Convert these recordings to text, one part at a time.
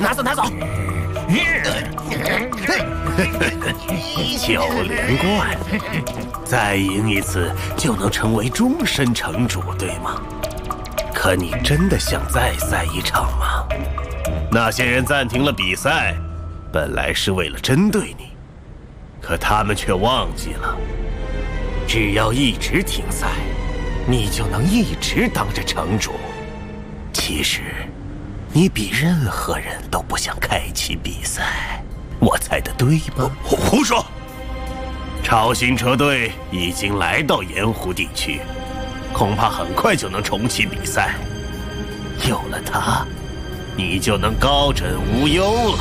拿走，拿走。9连冠，再赢一次就能成为终身城主，对吗？可你真的想再赛一场吗？那些人暂停了比赛，本来是为了针对你，可他们却忘记了，只要一直停赛，你就能一直当着城主。其实，你比任何人都不想开启比赛，我猜的对吗？ 胡说！ 超新车队已经来到盐湖地区，恐怕很快就能重启比赛。有了它，你就能高枕无忧了。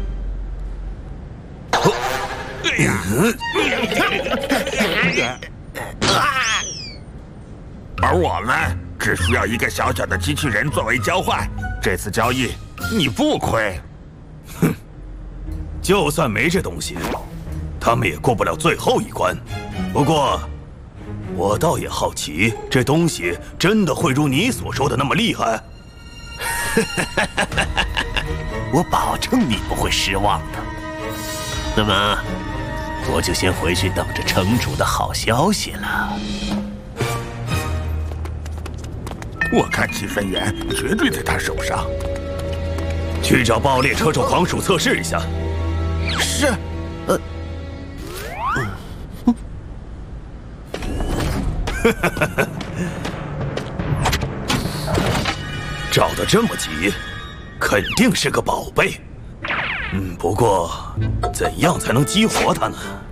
而我们只需要一个小小的机器人作为交换，这次交易你不亏。 哼，就算没这东西，他们也过不了最后一关。不过，我倒也好奇，这东西真的会如你所说的那么厉害？ 我保证你不会失望的。那么，我就先回去等着城主的好消息了。 我看积分源绝对在他手上。 去找爆裂车手狂鼠测试一下。 是。 找得这么急，肯定是个宝贝。不过，怎样才能激活它呢？